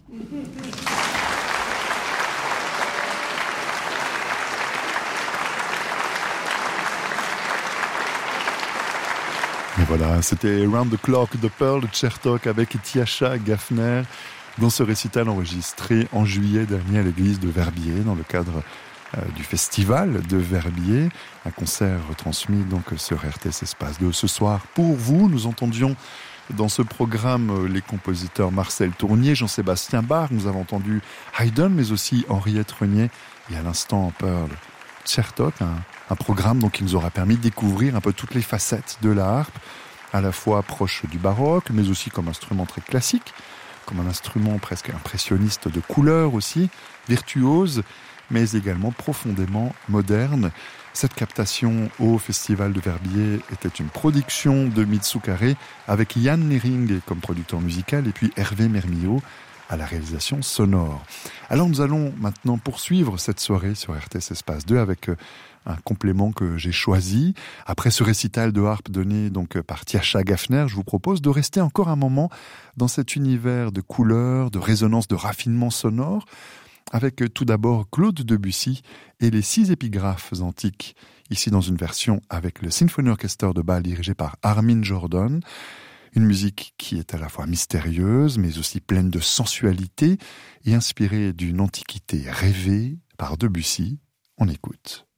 Et voilà, c'était Round the Clock de Pearl Chertok avec Tiascha Gaffner dans ce récital enregistré en juillet dernier à l'église de Verbier dans le cadre du festival de Verbier, un concert retransmis donc sur RTS Espace 2 ce soir. Pour vous, nous entendions dans ce programme les compositeurs Marcel Tournier, Jean-Sébastien Bach, nous avons entendu Haydn, mais aussi Henriette Renier et à l'instant Pearl Chertok, un programme donc qui nous aura permis de découvrir un peu toutes les facettes de la harpe, à la fois proche du baroque, mais aussi comme instrument très classique, comme un instrument presque impressionniste de couleur aussi, virtuose, mais également profondément moderne. Cette captation au Festival de Verbier était une production de Mitsukare avec Yann Nering comme producteur musical et puis Hervé Mermillot à la réalisation sonore. Alors nous allons maintenant poursuivre cette soirée sur RTS Espace 2 avec un complément que j'ai choisi. Après ce récital de harpe donné donc par Tiascha Gaffner, je vous propose de rester encore un moment dans cet univers de couleurs, de résonance, de raffinement sonore, avec tout d'abord Claude Debussy et les 6 épigraphes antiques, ici dans une version avec le Symphony Orchestra de Bâle dirigé par Armin Jordan. Une musique qui est à la fois mystérieuse, mais aussi pleine de sensualité et inspirée d'une antiquité rêvée par Debussy. On écoute.